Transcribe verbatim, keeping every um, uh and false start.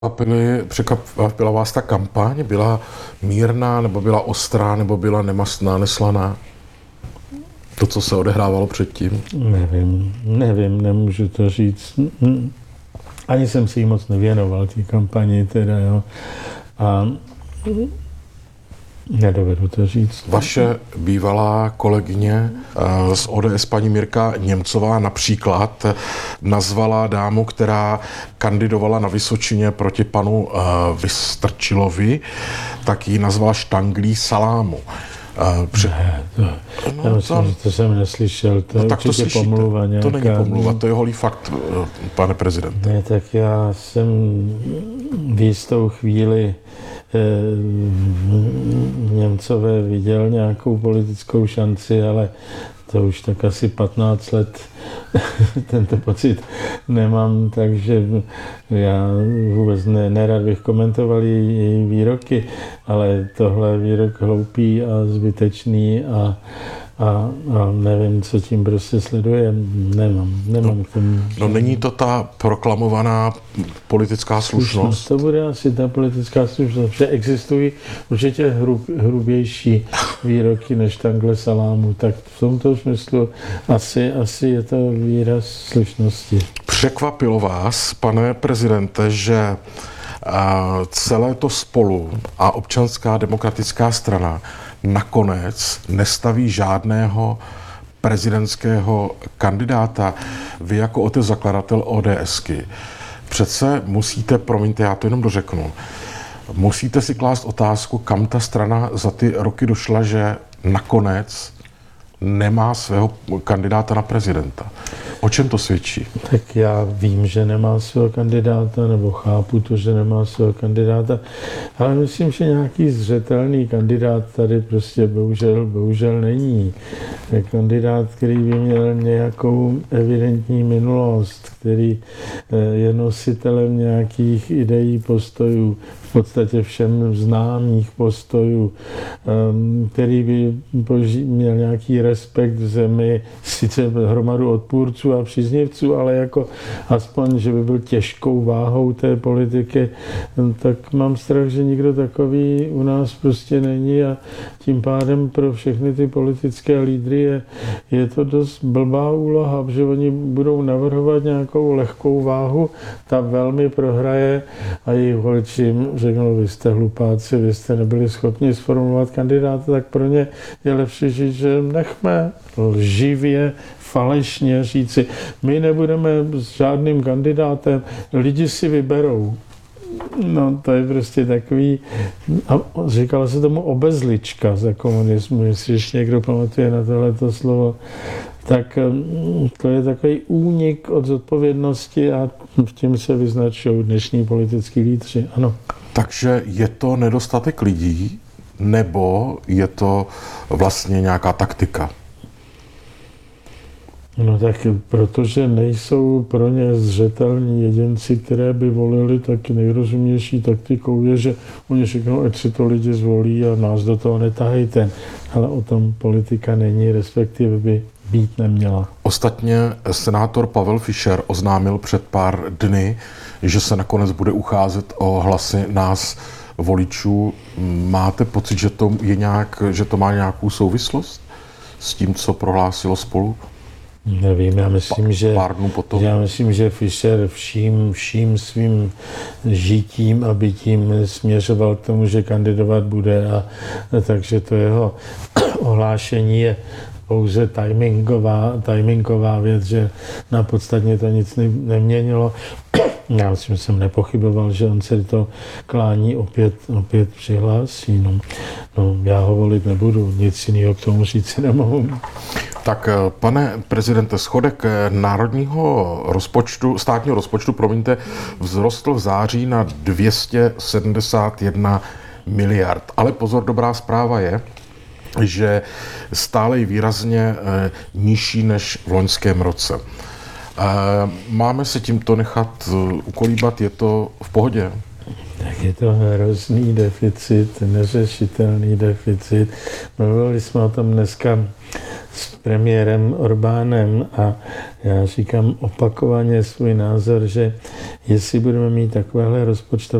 Překvapila vás ta kampaň? Byla mírná, nebo byla ostrá, nebo byla nemastná, neslaná? To, co se odehrávalo předtím? Nevím, nevím, nemůžu to říct. Ani jsem si jí moc nevěnoval, té kampani teda, jo. A nedovedu to říct. Vaše bývalá kolegyně z O D S, paní Mirka Němcová, například nazvala dámu, která kandidovala na Vysočině proti panu Vystrčilovi, tak ji nazvala štanglí salámu. Při... Ne, to, no, já myslím, to, že to jsem neslyšel, to no, je tak určitě to pomluva nějaká. To není pomluva, to je holý fakt, pane prezidente. Ne, tak já jsem v jistou chvíli eh, Němcové viděl nějakou politickou šanci, ale to už tak asi patnáct let tento pocit nemám, takže já vůbec ne, nerad bych komentoval její, její výroky, ale tohle je výrok hloupý a zbytečný a, a, a nevím, co tím prostě sleduje. Nemám, nemám no, k tomu. No není to ta proklamovaná politická slušnost? slušnost? To bude asi ta politická slušnost, že existují určitě hrub, hrubější výroky než tangle salámu, tak v tomto smyslu asi, asi je to výraz slušnosti. Překvapilo vás, pane prezidente, že celé to Spolu a Občanská demokratická strana nakonec nestaví žádného prezidentského kandidáta? Vy jako otec zakladatel ODSky přece musíte, promiňte, já to jenom dořeknu, musíte si klást otázku, kam ta strana za ty roky došla, že nakonec nemá svého kandidáta na prezidenta. O čem to svědčí? Tak já vím, že nemá svého kandidáta, nebo chápu to, že nemá svého kandidáta, ale myslím, že nějaký zřetelný kandidát tady prostě bohužel, bohužel není. Kandidát, který by měl nějakou evidentní minulost, který je nositelem nějakých ideí, postojů, v podstatě všem známých postojů, který by měl nějaký respekt v zemi, sice hromadu odpůrců a příznivců, ale jako aspoň, že by byl těžkou váhou té politiky, tak mám strach, že nikdo takový u nás prostě není a tím pádem pro všechny ty politické lídry je, je to dost blbá úloha, protože oni budou navrhovat nějakou lehkou váhu, ta velmi prohraje a jejich voliči řeknou, vy jste hlupáci, vy jste nebyli schopni sformulovat kandidáta, tak pro ně je lepší říct, že nechme lživě, falešně říci, my nebudeme s žádným kandidátem, lidi si vyberou. No to je prostě takový, a říkalo se tomu obezlička za komunismu, jestli ještě někdo pamatuje na tohleto slovo, tak to je takový únik od zodpovědnosti a v tím se vyznačují dnešní politický lídři, ano. Takže je to nedostatek lidí, nebo je to vlastně nějaká taktika? No tak protože nejsou pro ně zřetelní jedinci, které by volili, tak nejrozumější taktikou je, že oni řeknou, ať si to lidi zvolí a nás do toho netahejte. Ale o tom politika není, respektive by být neměla. Ostatně senátor Pavel Fischer oznámil před pár dny, že se nakonec bude ucházet o hlasy nás voličů. Máte pocit, že to je nějak, že to má nějakou souvislost s tím, co prohlásilo Spolu? Nevím, já myslím, že, pár dnů potom. já myslím, že Fischer vším, vším svým žitím a bytím směřoval k tomu, že kandidovat bude a, a takže to jeho ohlášení je pouze timingová, timingová věc, že na podstatně to nic ne, neměnilo. Já myslím, že jsem nepochyboval, že on se to klání opět, opět přihlásí. No, no, já ho volit nebudu, nic jiného k tomu říct nemohu. Tak, pane prezidente, schodek národního rozpočtu, státního rozpočtu, promiňte, vzrostl v září na dvě stě sedmdesát jedna miliard. Ale pozor, dobrá zpráva je, že stále je výrazně nižší než v loňském roce. Máme se tímto nechat ukolíbat, je to v pohodě? Tak je to hrozný deficit, neřešitelný deficit. Mluvili jsme o tom dneska s premiérem Orbánem a já říkám opakovaně svůj názor, že jestli budeme mít takovéhle rozpočtové